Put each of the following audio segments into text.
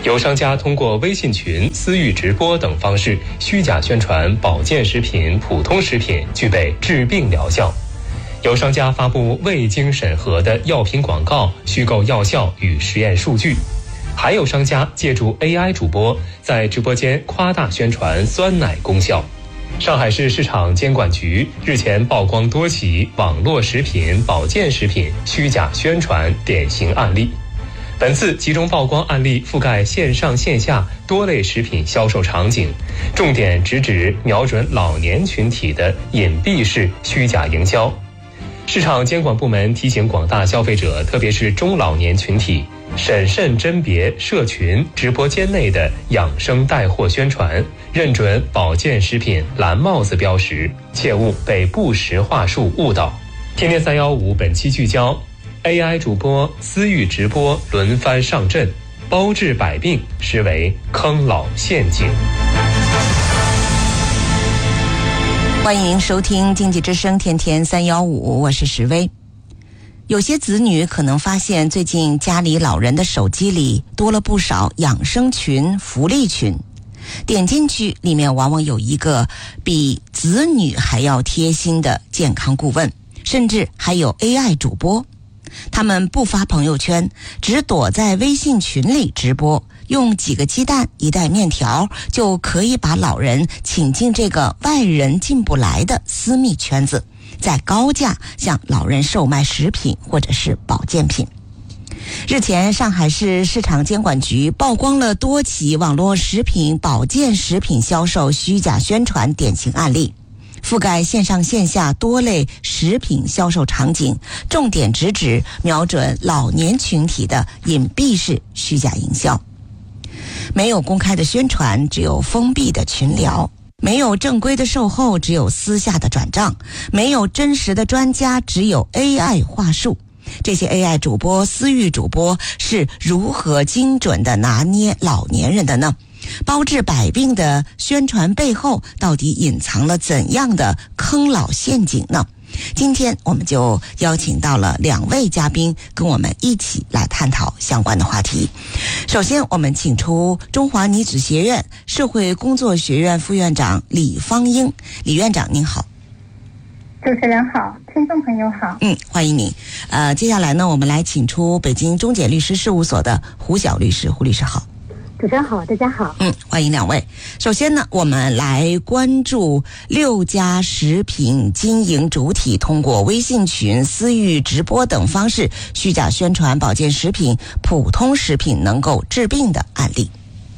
有商家通过微信群、私域直播等方式虚假宣传保健食品、普通食品具备治病疗效。有商家发布未经审核的药品广告，虚构药效与实验数据。还有商家借助 AI 主播在直播间夸大宣传酸奶功效。上海市市场监管局日前曝光多起网络食品、保健食品虚假宣传典型案例。本次集中曝光案例覆盖线上线下多类食品销售场景，重点直指瞄准老年群体的隐蔽式虚假营销。市场监管部门提醒广大消费者，特别是中老年群体，审慎甄别社群、直播间内的养生带货宣传，认准保健食品蓝帽子标识，切勿被不实话术误导。天天315本期聚焦 AI 主播、私域直播轮番上阵，包治百病实为坑老陷阱。 欢迎收听经济之声天天315，我是石薇。有些子女可能发现最近家里老人的手机里多了不少养生群、福利群，点进去里面往往有一个比子女还要贴心的健康顾问，甚至还有 AI 主播。他们不发朋友圈，只躲在微信群里直播，用几个鸡蛋一袋面条就可以把老人请进这个外人进不来的私密圈子，再高价向老人售卖食品或者是保健品。日前，上海市市场监管局曝光了多起网络食品、保健食品销售虚假宣传典型案例，覆盖线上线下多类食品销售场景，重点直指瞄准老年群体的隐蔽式虚假营销。没有公开的宣传，只有封闭的群聊；没有正规的售后，只有私下的转账；没有真实的专家，只有 AI 话术。这些 AI 主播、私域主播是如何精准地拿捏老年人的呢？包治百病的宣传背后到底隐藏了怎样的坑老陷阱呢？今天我们就邀请到了2位嘉宾跟我们一起来探讨相关的话题。首先我们请出中华女子学院社会工作学院副院长李芳英。李院长您好。 主持人好，听众朋友好。 欢迎您。接下来呢，我们来请出北京中检律师事务所的胡晓律师。胡律师好。 主持人好，大家好。 欢迎2位。首先呢，我们来关注6家食品经营主体通过微信群、私域直播等方式虚假宣传保健食品、普通食品能够治病的案例。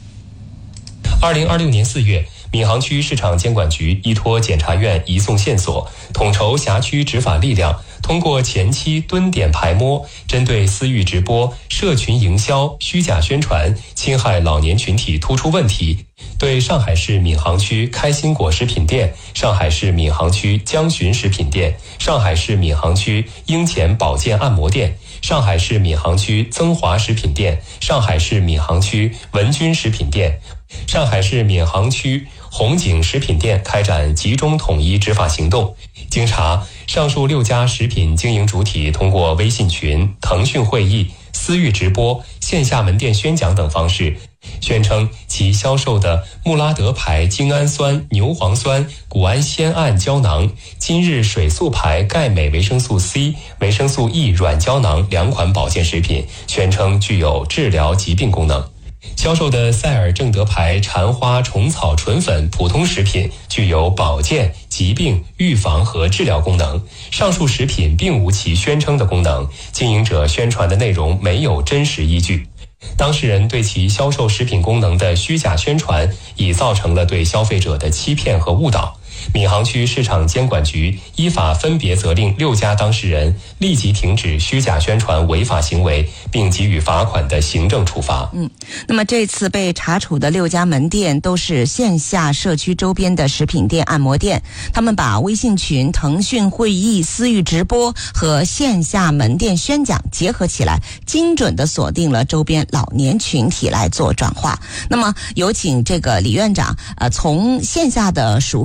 2026年4月，闵行区市场监管局依托检察院移送线索，统筹辖区执法力量，通过前期蹲点排摸，针对私域直播、社群营销、虚假宣传侵害老年群体突出问题，对上海市闵行区开心果食品店、上海市闵行区江巡食品店、上海市闵行区英前保健按摩店、上海市闵行区增华食品店、上海市闵行区文君食品店、上海市闵行区红景食品店开展集中统一执法行动。经查，上述6家食品经营主体通过微信群、腾讯会议、私域直播、线下门店宣讲等方式，宣称其销售的穆拉德牌精氨酸、牛磺酸、谷氨酰胺胶囊、今日水素牌钙镁维生素 C、维生素 E 软胶囊2款保健食品，宣称具有治疗疾病功能。销售的赛尔正德牌蝉花虫草纯粉普通食品具有保健、疾病、预防和治疗功能，上述食品并无其宣称的功能，经营者宣传的内容没有真实依据。当事人对其销售食品功能的虚假宣传，已造成了对消费者的欺骗和误导。闵行区市场监管局依法分别责令6家当事人立即停止虚假宣传违法行为，并给予罚款的行政处罚。 那么这次被查处的6家门店都是线下社区周边的食品店、按摩店，他们把微信群、腾讯会议、私域直播和线下门店宣讲结合起来，精准地锁定了周边老年群体来做转化。那么有请这个李院长，从线下的熟客到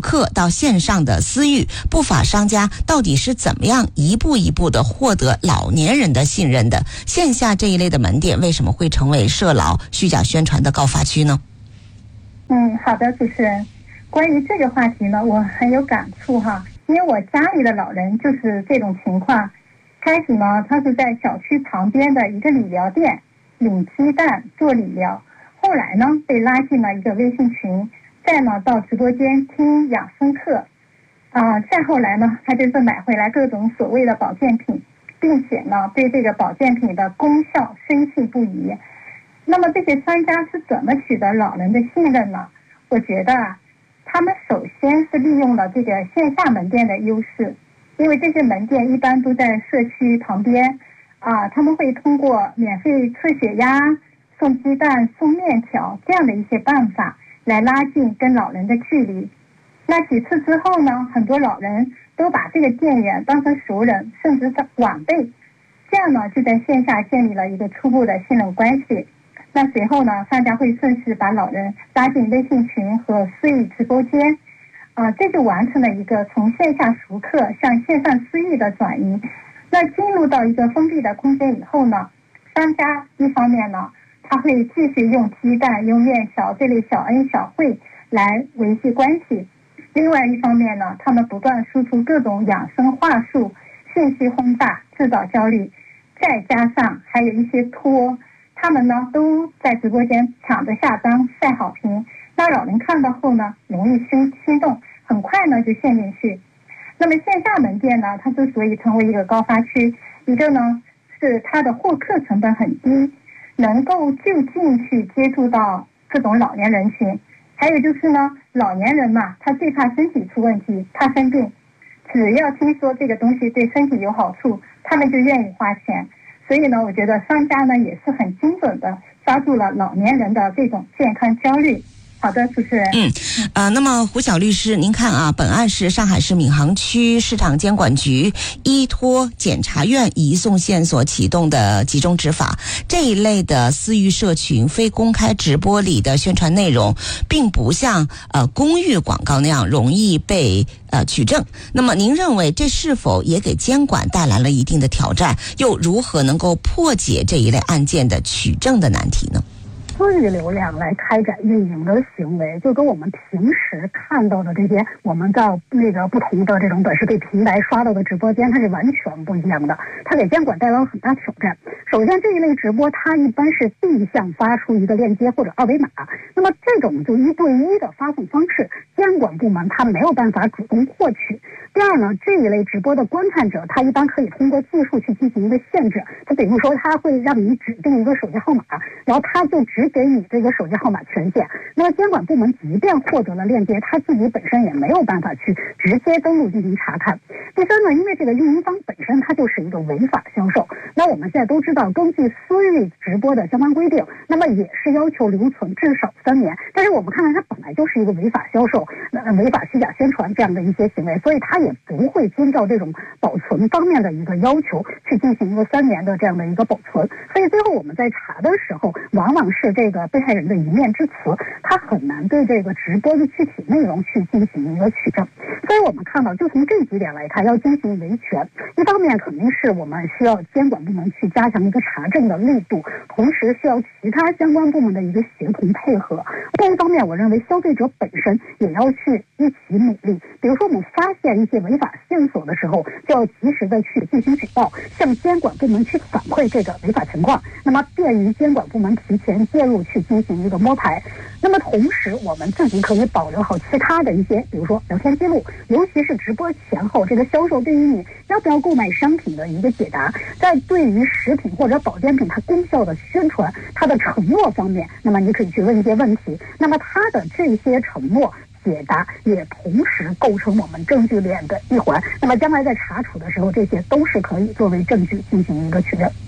到线上的私域，不法商家到底是怎么样一步一步的获得老年人的信任的？线下这一类的门店为什么会成为涉老虚假宣传的高发区呢？ 好的，主持人，关于这个话题呢，我很有感触哈，因为我家里的老人就是这种情况。开始呢，他是在小区旁边的一个理疗店领鸡蛋做理疗，后来呢被拉进了一个微信群，再呢到直播间听养生课，再后来呢，他就是买回来各种所谓的保健品，并且呢对这个保健品的功效深信不疑。那么这些商家是怎么取得老人的信任呢？我觉得他们首先是利用了这个线下门店的优势，因为这些门店一般都在社区旁边，他们会通过免费测血压、送鸡蛋、送面条这样的一些办法来拉近跟老人的距离。那几次之后呢，很多老人都把这个店员当成熟人，甚至是晚辈，这样呢就在线下建立了一个初步的信任关系。那随后呢，商家会顺势把老人拉进微信群和私域直播间，这就完成了一个从线下熟客向线上私域的转移。那进入到一个封闭的空间以后呢，商家一方面呢，他会继续用鸡蛋、用面条这类小恩小惠来维系关系。另外一方面呢，他们不断输出各种养生话术，信息轰炸，制造焦虑，再加上还有一些托，他们呢都在直播间抢着下单晒好评，那老人看到后呢，容易心动，很快呢就陷进去。那么线下门店呢，它之所以成为一个高发区，一个呢是它的获客成本很低，能够就近去接触到各种老年人群。还有就是呢，老年人嘛，他最怕身体出问题，怕生病，只要听说这个东西对身体有好处，他们就愿意花钱。所以呢，我觉得商家呢也是很精准的抓住了老年人的这种健康焦虑。好的，主持人。 那么胡晓律师，您看啊，本案是上海市闵行区市场监管局依托检察院移送线索启动的集中执法。这一类的私域社群非公开直播里的宣传内容，并不像公域广告那样容易被取证。那么您认为这是否也给监管带来了一定的挑战？又如何能够破解这一类案件的取证的难题呢？ 私域流量来开展运营的行为，就跟我们平时看到的这些我们在那个不同的这种短视频平台刷到的直播间，它是完全不一样的。它给监管带来了很大挑战。首先，这一类直播它一般是定向发出一个链接或者二维码，那么这种就一对一的发送方式，监管部门它没有办法主动获取。第二呢，这一类直播的观看者，他一般可以通过技术去进行一个限制。他比如说，他会让你指定一个手机号码，然后他就只给你这个手机号码权限。那么监管部门即便获得了链接，他自己本身也没有办法去直接登录进行查看。第三呢，因为这个运营方本身它就是一个违法销售。那我们现在都知道，根据私域直播的相关规定，那么也是要求留存至少3年。但是我们看来，它本来就是一个违法销售、违法虚假宣传这样的一些行为，所以它也不会遵照这种保存方面的一个要求去进行一个3年的这样的一个保存。所以最后我们在查的时候，往往是这个被害人的一面之词，他很难对这个直播的具体内容去进行一个取证。所以我们看到，就从这几点来看，要进行维权，一方面肯定是我们需要监管部门去加强一个查证的力度，同时需要其他相关部门的一个协同配合。另一方面，我认为消费者本身也要去一起努力。比如说，我们发现一些违法线索的时候，就要及时的去进行举报，向监管部门去反馈这个违法情况，那么便于监管部门提前介入去进行一个摸排。那么同时，我们自己可以保留好其他的一些，比如说聊天记录，尤其是直播前后这个销售对于你要不要购买商品的一个解答，在对于食品或者保健品它功效的宣传、它的承诺方面，那么你可以去问一些问题，那么它的这些承诺解答也同时构成我们证据链的一环。那么将来在查处的时候，这些都是可以作为证据进行一个取证。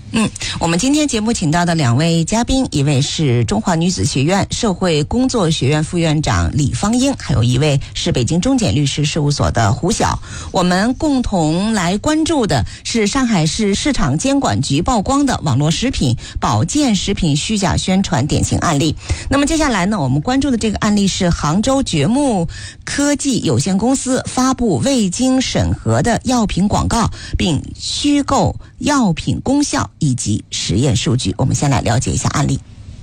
我们今天节目请到的2位嘉宾，一位是中华女子学院社会工作学院副院长李芳英，还有一位是北京中检律师事务所的胡晓。我们共同来关注的是上海市市场监管局曝光的网络食品、保健食品虚假宣传典型案例。那么接下来呢，我们关注的这个案例是杭州觉木科技有限公司发布未经审核的药品广告，并虚构药品功效以及实验数据。我们先来了解一下案例。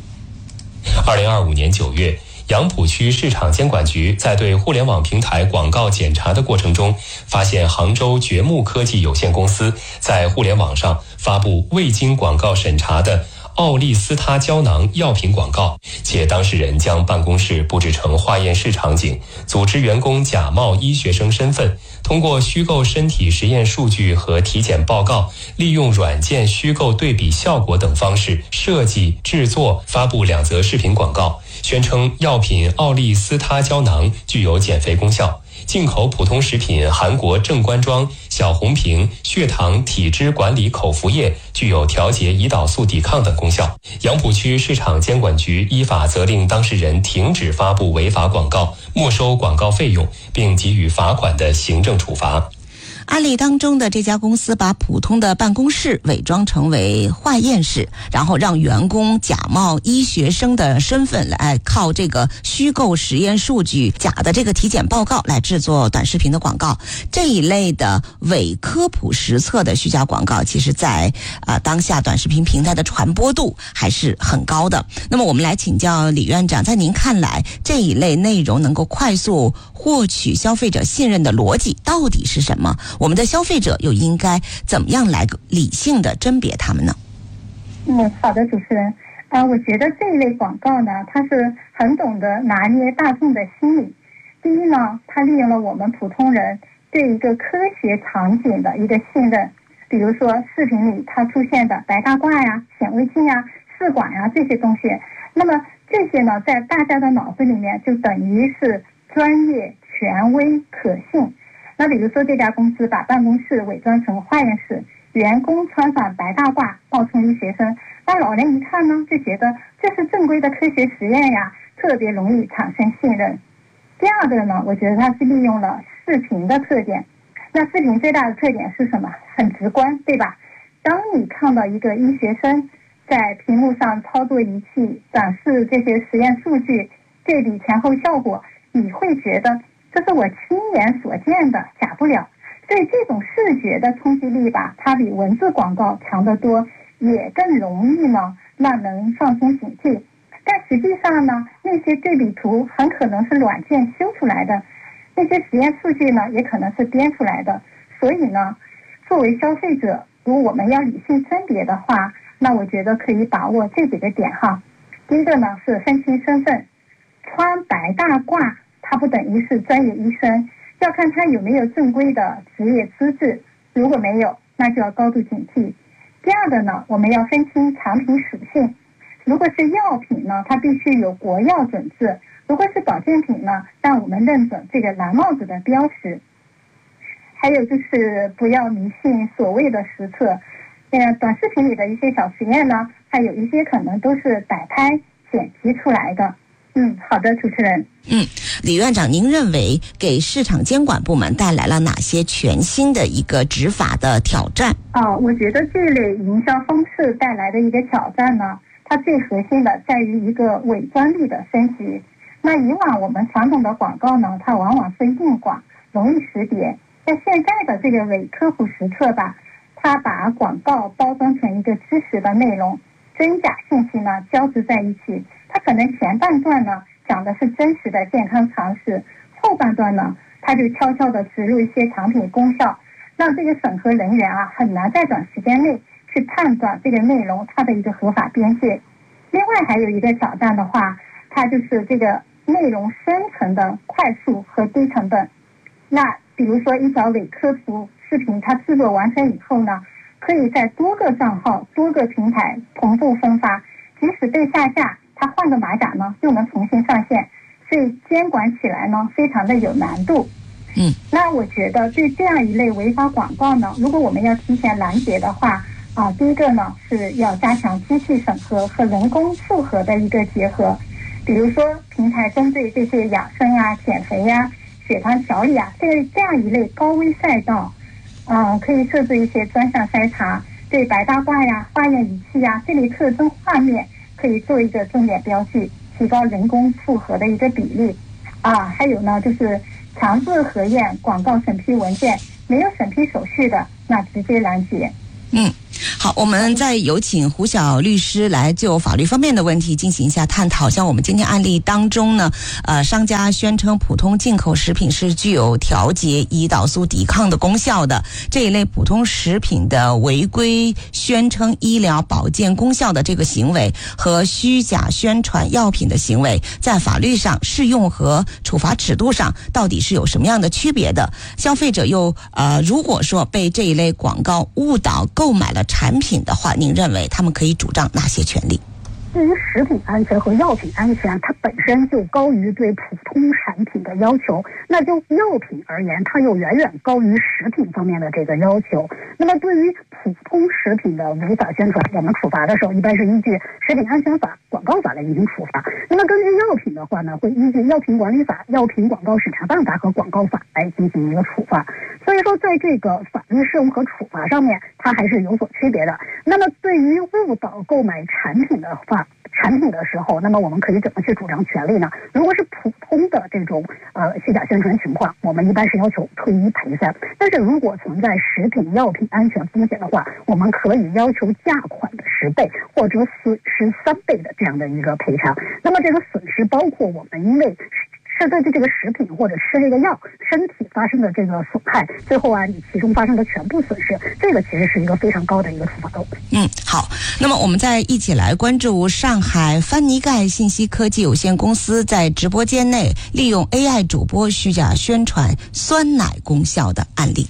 2025年9月，杨浦区市场监管局在对互联网平台广告检查的过程中，发现杭州觉木科技有限公司在互联网上发布未经广告审查的奥利司他胶囊药品广告，且当事人将办公室布置成化验室场景，组织员工假冒医学生身份，通过虚构身体实验数据和体检报告，利用软件虚构对比效果等方式设计、制作、发布2则视频广告，宣称药品奥利司他胶囊具有减肥功效，进口普通食品韩国正官庄小红瓶血糖体脂管理口服液具有调节胰岛素抵抗等功效。杨浦区市场监管局依法责令当事人停止发布违法广告，没收广告费用，并给予罚款的行政处罚。 案例当中的这家公司把普通的办公室伪装成为化验室，然后让员工假冒医学生的身份来靠这个虚构实验数据、假的这个体检报告来制作短视频的广告。这一类的伪科普实测的虚假广告，其实在当下短视频平台的传播度还是很高的。那么我们来请教李院长，在您看来，这一类内容能够快速获取消费者信任的逻辑到底是什么？我们的消费者又应该怎么样来理性的甄别他们呢？ 好的，主持人。我觉得这一类广告呢，它是很懂得拿捏大众的心理。第一呢，它利用了我们普通人对一个科学场景的一个信任，比如说视频里它出现的白大褂呀、显微镜呀、试管呀这些东西，那么这些呢，在大家的脑子里面就等于是专业、权威、可信。那比如说这家公司把办公室伪装成化验室，员工穿上白大褂冒充医学生，那老人一看呢，就觉得这是正规的科学实验呀，特别容易产生信任。第二个呢，我觉得它是利用了视频的特点。那视频最大的特点是什么？很直观，对吧？当你看到一个医学生在屏幕上操作仪器，展示这些实验数据，对比前后效果，你会觉得这是我亲眼所见的，假不了。所以这种视觉的冲击力吧，它比文字广告强得多，也更容易呢让人放松警惕。但实际上呢，那些对比图很可能是软件修出来的，那些实验数据呢也可能是编出来的。所以呢，作为消费者，如果我们要理性甄别的话，那我觉得可以把握这几个点哈。第一个呢是分清身份，穿白大褂它不等于是专业医生，要看他有没有正规的职业资质，如果没有，那就要高度警惕。第二个呢，我们要分清产品属性，如果是药品呢，它必须有国药准字；如果是保健品呢，让我们认准这个蓝帽子的标识。还有就是不要迷信所谓的实测，短视频里的一些小实验呢，还有一些可能都是摆拍剪辑出来的。好的，主持人。 李院长，您认为给市场监管部门带来了哪些全新的一个执法的挑战？ 我觉得这类营销方式带来的一个挑战呢，它最核心的在于一个伪装力的升级。那以往我们传统的广告呢，它往往是硬广，容易识别。但现在的这个伪科普实测吧，它把广告包装成一个知识的内容，真假信息呢交织在一起。它可能前半段呢讲的是真实的健康常识，后半段呢它就悄悄地植入一些产品功效，让这个审核人员很难在短时间内去判断这个内容它的一个合法边界。另外还有一个挑战的话，它就是这个内容生成的快速和低成本。那比如说一条伪科普视频，它制作完成以后呢，可以在多个账号、多个平台同步分发，即使被下架，它换个马甲呢又能重新上线，所以监管起来呢非常的有难度。那我觉得对这样一类违法广告呢，如果我们要提前拦截的话， 第一个呢是要加强机器审核和人工复核的一个结合，比如说平台针对这些养生啊、减肥呀、血糖调理啊这样一类高危赛道，可以设置一些专项筛查，对白大褂呀、化验仪器呀这类特征画面可以做一个重点标记，提高人工复核的一个比例。还有呢就是强制核验广告审批文件，没有审批手续的那直接拦截。 好，我们再有请胡晓律师来就法律方面的问题进行一下探讨。像我们今天案例当中呢，商家宣称普通进口食品是具有调节胰岛素抵抗的功效的，这一类普通食品的违规宣称医疗保健功效的这个行为和虚假宣传药品的行为，在法律上适用和处罚尺度上到底是有什么样的区别的？消费者又如果说被这一类广告误导购买了产品的话，您认为他们可以主张哪些权利？ 对于食品安全和药品安全，它本身就高于对普通产品的要求，那就药品而言，它又远远高于食品方面的这个要求。那么对于普通食品的违法宣传，我们处罚的时候一般是依据食品安全法、广告法来进行处罚。那么根据药品的话呢，会依据药品管理法、药品广告审查办法和广告法来进行一个处罚。所以说在这个法律适用和处罚上面，它还是有所区别的。那么对于误导购买产品的时候，那么我们可以怎么去主张权利呢？如果是普通的这种虚假宣传情况，我们一般是要求退一赔三。但是如果存在食品药品安全风险的话，我们可以要求价款的10倍或者损失3倍的这样的一个赔偿。那么这个损失包括我们因为是对这个食品或者吃这个药身体发生的这个损害，最后你其中发生的全部损失，这个其实是一个非常高的一个处罚度。 好，那么我们再一起来关注上海帆尼盖信息科技有限公司在直播间内利用 AI 主播虚假宣传酸奶功效的案例。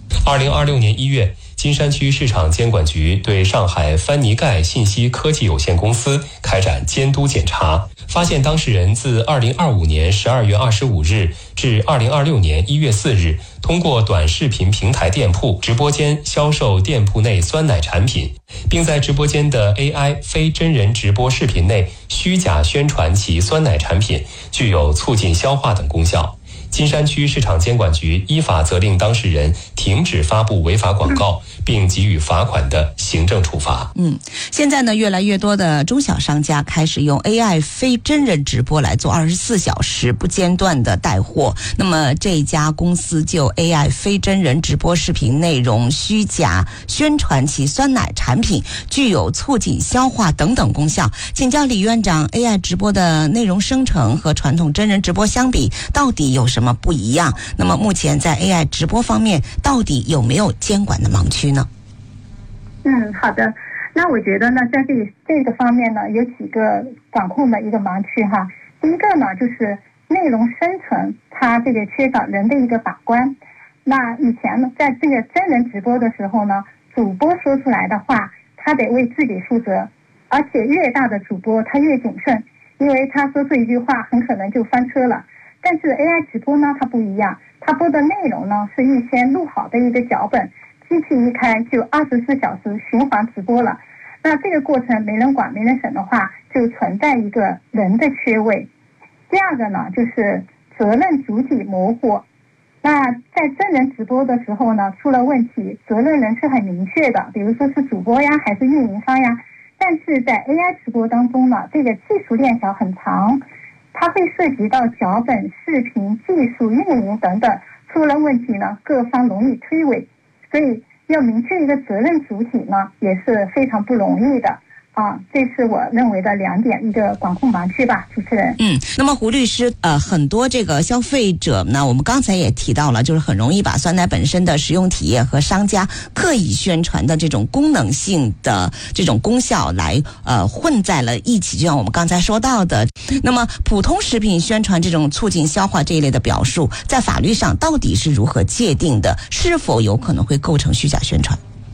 2026年1月，金山区市场监管局对上海帆尼盖信息科技有限公司开展监督检查，发现当事人自2025年12月25日至2026年1月4日，通过短视频平台店铺、直播间销售店铺内酸奶产品，并在直播间的 AI 非真人直播视频内虚假宣传其酸奶产品具有促进消化等功效。金山区市场监管局依法责令当事人停止发布违法广告，并给予罚款的行政处罚。 现在呢，越来越多的中小商家开始用 AI 非真人直播来做24小时不间断的带货。那么这家公司就 AI 非真人直播视频内容虚假宣传其酸奶产品具有促进消化等等功效。请教李院长， AI 直播的内容生成和传统真人直播相比，到底有什么不一样？那么目前在 AI 直播方面，到底有没有监管的盲区呢？ 好的。那我觉得呢，在这个方面呢，有几个管控的一个盲区哈。第一个呢，就是内容生成，它这个缺少人的一个把关。那以前呢，在这个真人直播的时候呢，主播说出来的话，他得为自己负责，而且越大的主播他越谨慎，因为他说出一句话很可能就翻车了。但是 AI 直播呢，它不一样，它播的内容呢是预先录好的一个脚本，机器一开就24小时循环直播了。那这个过程没人管没人审的话，就存在一个人的缺位。第二个呢，就是责任主体模糊。那在真人直播的时候呢，出了问题，责任人是很明确的，比如说是主播呀，还是运营商呀。但是在 AI 直播当中呢，这个技术链条很长，它会涉及到脚本、视频、技术、运营等等，出了问题呢，各方容易推诿，所以要明确一个责任主体呢，也是非常不容易的。这是我认为的2点，一个管控盲区吧，主持人。 那么胡律师，很多这个消费者呢，我们刚才也提到了，就是很容易把酸奶本身的使用体验和商家刻意宣传的这种功能性的这种功效来混在了一起，就像我们刚才说到的。那么普通食品宣传这种促进消化这一类的表述，在法律上到底是如何界定的？是否有可能会构成虚假宣传？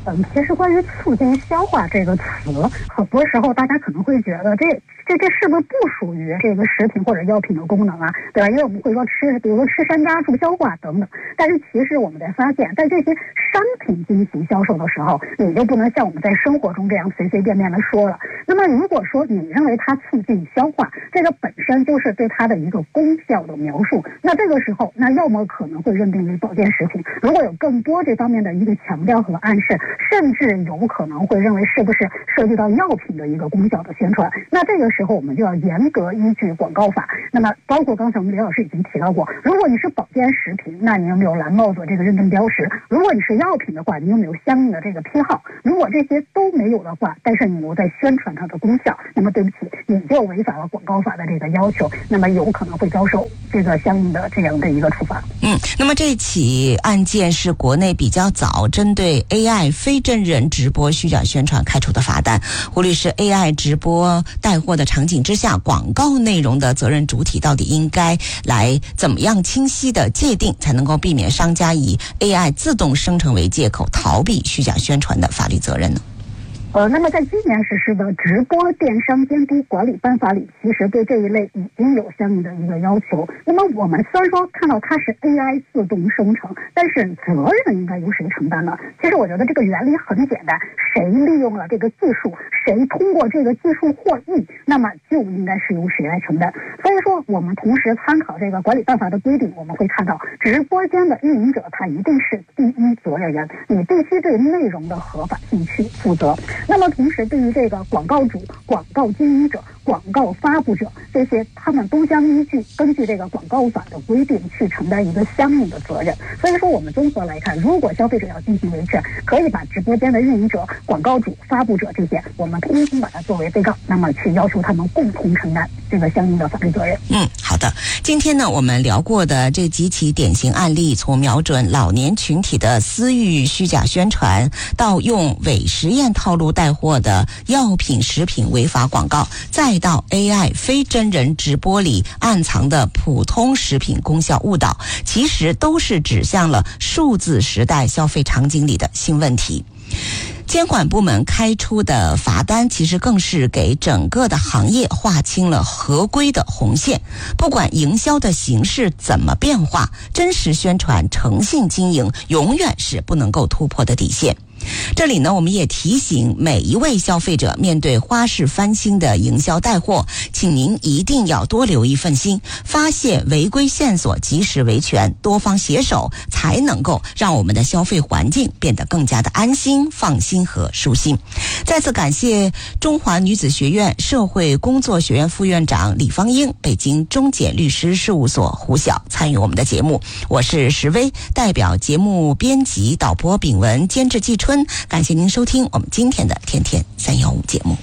其实关于促进消化这个词，很多时候大家可能会觉得这是不是不属于这个食品或者药品的功能啊，对吧？因为我们会说比如说吃山楂助消化等等，但是其实我们在发现，在这些商品进行销售的时候，你就不能像我们在生活中这样随随便便的说了。那么如果说你认为它促进消化，这个本身就是对它的一个功效的描述，那这个时候，那要么可能会认定为保健食品，如果有更多这方面的一个强调和暗示，甚至有可能会认为是不是涉及到药品的一个功效的宣传，那这个时候我们就要严格依据广告法。那么包括刚才我们李老师已经提到过，如果你是保健食品，那你有没有蓝帽子这个认证标识？如果你是药品的话，你有没有相应的这个批号？如果这些都没有的话，但是你又在宣传它的功效，那么对不起，你就违反了广告法的这个要求，那么有可能会遭受这个相应的这样的一个处罚。 那么这起案件是国内比较早针对 AI 非真人直播虚假宣传开出的罚单。胡律师， AI 直播带货的场景之下，广告内容的责任主体到底应该来怎么样清晰的界定，才能够避免商家以 AI 自动生成为借口逃避虚假宣传的法律责任呢？ 那么在今年实施的直播电商监督管理办法里，其实对这一类已经有相应的一个要求。那么我们虽然说看到它是 AI 自动生成，但是责任应该由谁承担呢？其实我觉得这个原理很简单，谁利用了这个技术，谁通过这个技术获益，那么就应该是由谁来承担。所以说我们同时参考这个管理办法的规定，我们会看到直播间的运营者他一定是第一责任人，你必须对内容的合法性去负责。那么同时对于这个广告主、广告经营者、广告发布者，这些他们都将根据这个广告法的规定去承担一个相应的责任。所以说我们综合来看，如果消费者要进行维权，可以把直播间的运营者、广告主、发布者这些，我们通通把它作为被告，那么去要求他们共同承担这个相应的法律责任。 好的。今天呢，我们聊过的这几起典型案例，从瞄准老年群体的私域虚假宣传，到用伪实验套路带货的药品食品违法广告，再到 AI 非真人直播里暗藏的普通食品功效误导，其实都是指向了数字时代消费场景里的新问题。监管部门开出的罚单，其实更是给整个的行业划清了合规的红线。不管营销的形式怎么变化，真实宣传、诚信经营永远是不能够突破的底线。这里呢，我们也提醒每一位消费者，面对花式翻新的营销带货，请您一定要多留一份心，发现违规线索，及时维权，多方携手，才能够让我们的消费环境变得更加的安心、放心和舒心。再次感谢中华女子学院社会工作学院副院长李芳英，北京中检律师事务所胡晓参与我们的节目。我是石薇，代表节目编辑、导播秉文，监制季春。感谢您收听我们今天的天天315节目。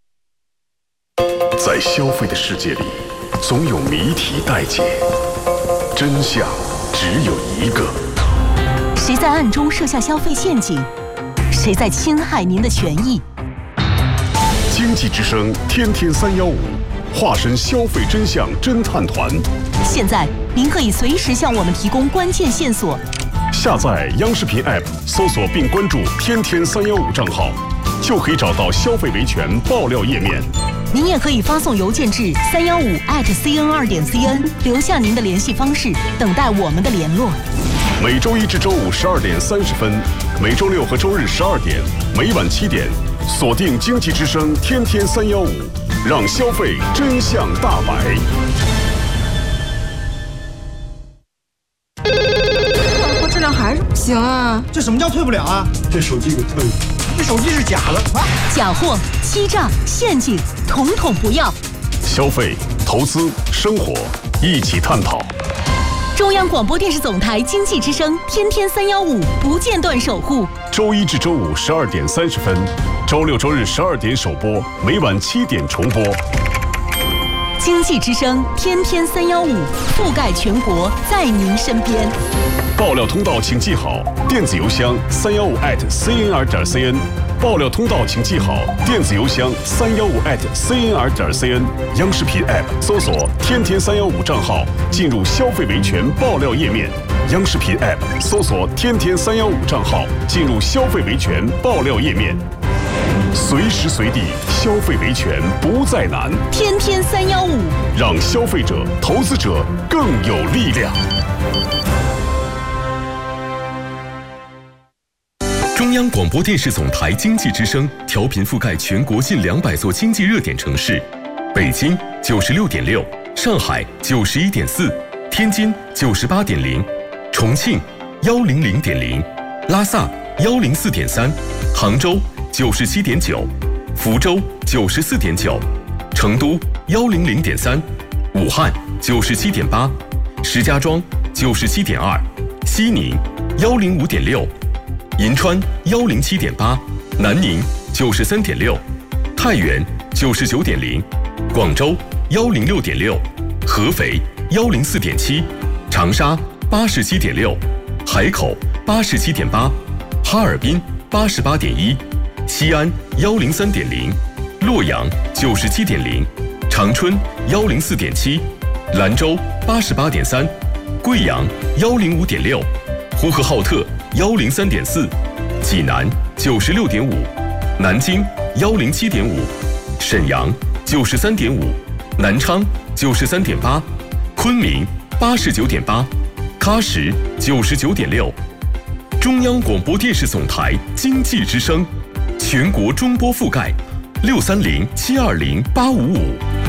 在消费的世界里，总有谜题待解，真相只有一个。 谁在暗中设下消费陷阱？谁在侵害您的权益？ 经济之声天天315，化身消费真相侦探团。 现在您可以随时向我们提供关键线索。 下载央视频 App， 搜索并关注天天315账号，就可以找到消费维权爆料页面。 您也可以发送邮件至315@cn2.cn， 留下您的联系方式，等待我们的联络。 每周一至周五12点30分，每周六和周日12点，每晚7点，锁定经济之声天天315，让消费真相大白。 质量还是不行啊！ 这什么叫退不了啊？这手机给退了，这手机是假的啊！ 假货、欺诈、陷阱，统统不要。 消费、投资、生活，一起探讨。 中央广播电视总台经济之声天天315，不间断守护。 周一至周五12点30分，周六周日12点首播，每晚7点重播。 经济之声天天315，覆盖全国，在您身边。 爆料通道请记好，电子邮箱315@cnr.cn， 爆料通道请记好，电子邮箱315@cnr.cn， 央视频 App 搜索天天315账号，进入消费维权爆料页面。央视频 App 搜索天天315账号，进入消费维权爆料页面。随时随地消费维权不再难， 天天315， 让消费者、投资者更有力量。 中央广播电视总台经济之声调频覆盖全国近200座经济热点城市，北京96.6，上海91.4，天津98.0，重庆100.0，拉萨104.3，杭州97.9，福州94.9，成都100.3，武汉97.8，石家庄97.2，西宁105.6，银川107.8，南宁93.6，太原99.0，广州106.6，合肥104.7，长沙87.6，海口87.8，哈尔滨88.1，西安103.0，洛阳97.0，长春104.7，兰州88.3，贵阳105.6，呼和浩特103.4，济南96.5，南京107.5，沈阳93.5，南昌93.8，昆明89.8，喀什99.6。中央广播电视总台经济之声，全国中波覆盖，630-720-855。